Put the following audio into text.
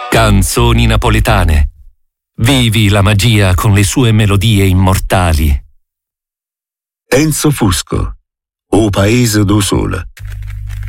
Canzoni napoletane. Vivi la magia con le sue melodie immortali. Enzo Fusco, O Paese do Sole.